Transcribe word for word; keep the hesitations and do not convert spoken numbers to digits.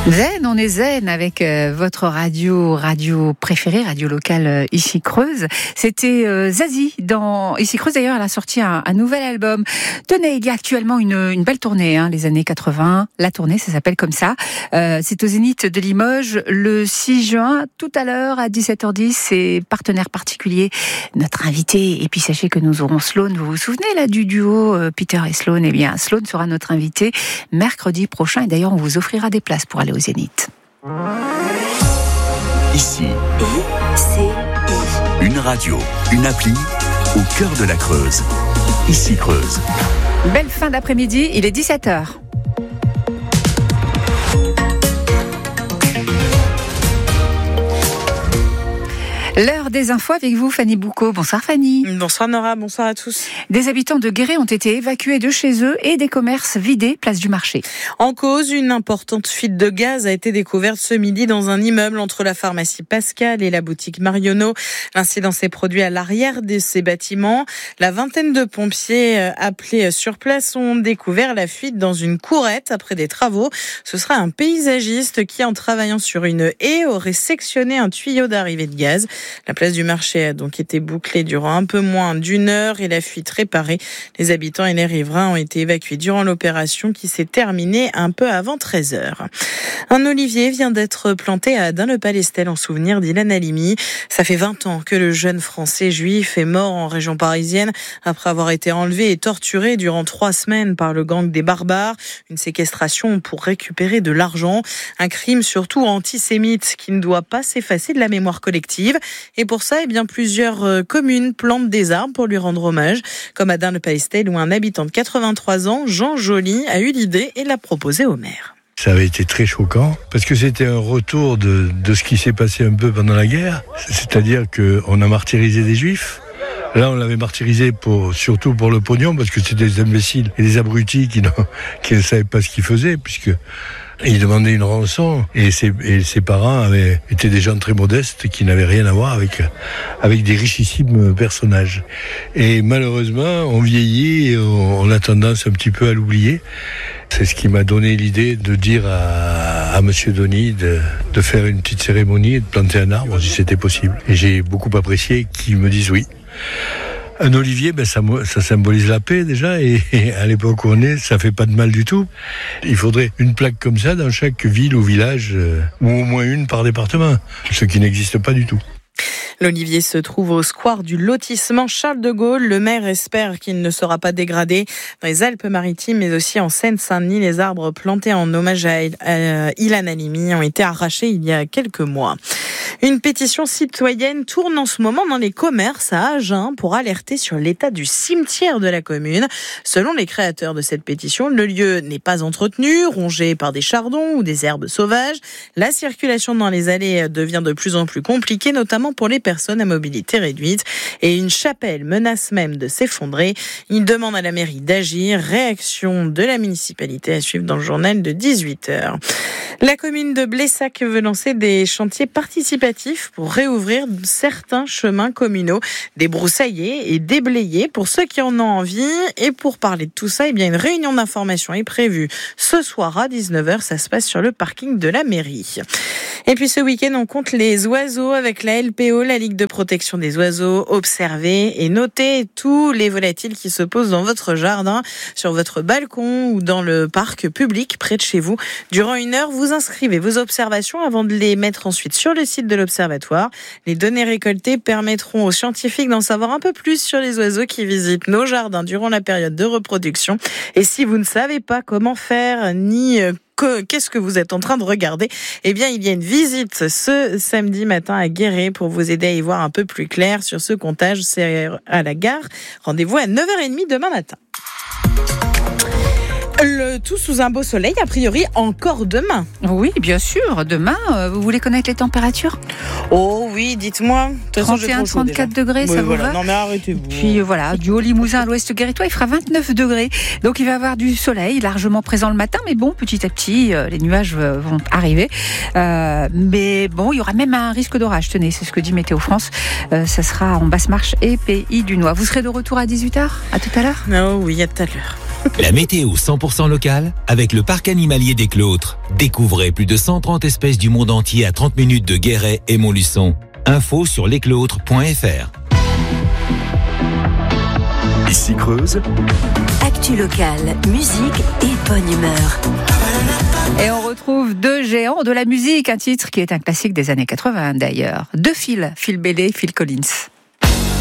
Zen, on est zen avec euh, votre radio, radio préférée, radio locale euh, ici Creuse. C'était euh, Zazie dans ici Creuse. D'ailleurs, elle a sorti un, un nouvel album. Tenez, il y a actuellement une, une belle tournée, hein, les années quatre-vingts. La tournée, ça s'appelle comme ça. Euh, c'est au Zénith de Limoges le six juin. Tout à l'heure à dix-sept heures dix, c'est partenaire particulier, notre invité. Et puis sachez que nous aurons Sloan. Vous vous souvenez là du duo euh, Peter et Sloan? Eh bien, Sloan sera notre invité mercredi prochain. Et d'ailleurs, on vous offrira des places pour aller au Zénith. Ici, I C I. une radio, une appli au cœur de la Creuse. Ici Creuse. Belle fin d'après-midi, il est dix-sept heures. L'heure des infos avec vous, Fanny Boucaud. Bonsoir Fanny. Bonsoir Nora, bonsoir à tous. Des habitants de Guéret ont été évacués de chez eux et des commerces vidés, place du marché. En cause, une importante fuite de gaz a été découverte ce midi dans un immeuble entre la pharmacie Pascal et la boutique Marionneau. L'incident s'est produit à l'arrière de ces bâtiments. La vingtaine de pompiers appelés sur place ont découvert la fuite dans une courette après des travaux. Ce sera un paysagiste qui, en travaillant sur une haie, aurait sectionné un tuyau d'arrivée de gaz. La place du marché a donc été bouclée durant un peu moins d'une heure et la fuite réparée. Les habitants et les riverains ont été évacués durant l'opération qui s'est terminée un peu avant treize heures. Un olivier vient d'être planté à Aden-le-Palestel en souvenir d'Ilan Halimi. Ça fait vingt ans que le jeune Français juif est mort en région parisienne après avoir été enlevé et torturé durant trois semaines par le gang des barbares. Une séquestration pour récupérer de l'argent. Un crime surtout antisémite qui ne doit pas s'effacer de la mémoire collective. Et pour ça, eh bien, plusieurs communes plantent des arbres pour lui rendre hommage, comme Aden-le-Palestel où un habitant de quatre-vingt-trois ans, Jean Joly, a eu l'idée et l'a proposé au maire. Ça avait été très choquant, parce que c'était un retour de, de ce qui s'est passé un peu pendant la guerre, c'est-à-dire qu'on a martyrisé des juifs. Là, on l'avait martyrisé pour, surtout pour le pognon, parce que c'était des imbéciles et des abrutis qui, qui ne savaient pas ce qu'ils faisaient, puisque ils demandaient une rançon, et ses, et ses parents avaient été des gens très modestes qui n'avaient rien à voir avec, avec des richissimes personnages. Et malheureusement, on vieillit et on, on a tendance un petit peu à l'oublier. C'est ce qui m'a donné l'idée de dire à, à Monsieur Denis de, de faire une petite cérémonie et de planter un arbre si c'était possible. Et j'ai beaucoup apprécié qu'ils me disent oui. Un olivier, ben ça, ça symbolise la paix déjà, et, et à l'époque où on est, ça fait pas de mal du tout. Il faudrait une plaque comme ça dans chaque ville ou village, euh, ou au moins une par département, ce qui n'existe pas du tout. L'olivier se trouve au square du lotissement Charles de Gaulle. Le maire espère qu'il ne sera pas dégradé. Dans les Alpes-Maritimes, mais aussi en Seine-Saint-Denis, les arbres plantés en hommage à Ilan Halimi ont été arrachés il y a quelques mois. Une pétition citoyenne tourne en ce moment dans les commerces à Agen pour alerter sur l'état du cimetière de la commune. Selon les créateurs de cette pétition, le lieu n'est pas entretenu, rongé par des chardons ou des herbes sauvages. La circulation dans les allées devient de plus en plus compliquée, notamment pour les personnes à mobilité réduite. Et une chapelle menace même de s'effondrer. Ils demandent à la mairie d'agir. Réaction de la municipalité à suivre dans le journal de dix-huit heures. La commune de Blessac veut lancer des chantiers participatifs pour réouvrir certains chemins communaux, débroussaillés et déblayés pour ceux qui en ont envie. Et pour parler de tout ça, eh bien une réunion d'information est prévue ce soir à dix-neuf heures. Ça se passe sur le parking de la mairie. Et puis ce week-end, on compte les oiseaux avec la L P O, la Ligue de protection des oiseaux. Observez et notez tous les volatiles qui se posent dans votre jardin, sur votre balcon ou dans le parc public près de chez vous. Durant une heure, vous inscrivez vos observations avant de les mettre ensuite sur le site de l'Observatoire. Les données récoltées permettront aux scientifiques d'en savoir un peu plus sur les oiseaux qui visitent nos jardins durant la période de reproduction. Et si vous ne savez pas comment faire, ni que, qu'est-ce que vous êtes en train de regarder, eh bien, il y a une visite ce samedi matin à Guéret pour vous aider à y voir un peu plus clair sur ce comptage. C'est à la gare. Rendez-vous à neuf heures trente demain matin. Le tout sous un beau soleil, a priori encore demain. Oui, bien sûr, demain. Euh, vous voulez connaître les températures ? Oh oui, dites-moi. trente et un à trente-quatre degrés, oui, ça voilà. vous va ? Non mais arrêtez-vous. Puis euh, voilà, du Haut-Limousin à l'ouest guérétois, il fera vingt-neuf degrés. Donc il va y avoir du soleil largement présent le matin, mais bon, petit à petit, euh, les nuages euh, vont arriver. Euh, mais bon, il y aura même un risque d'orage. Tenez, c'est ce que dit Météo France. Euh, ça sera en Basse-Marche et Pays du Noix. Vous serez de retour à dix-huit heures ? À tout à l'heure ? Oh oui, à tout à l'heure. La météo cent pour cent locale avec le parc animalier des Clôtres. Découvrez plus de cent trente espèces du monde entier à trente minutes de Guéret et Montluçon. Info sur lesclôtres point f r. Ici Creuse. Actu locale, musique et bonne humeur. Et on retrouve deux géants de la musique, un titre qui est un classique des années quatre-vingts d'ailleurs. Deux Phil, Phil Bailey, Phil Collins.